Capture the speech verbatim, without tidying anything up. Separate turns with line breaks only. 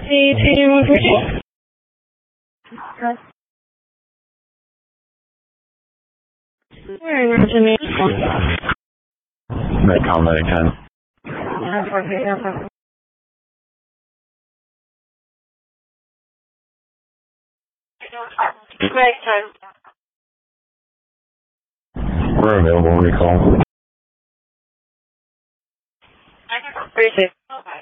see two one three two. Where are you, Jimmy?
Metcom nine ten.
Great time.
We're available, recall.
Appreciate it. Okay.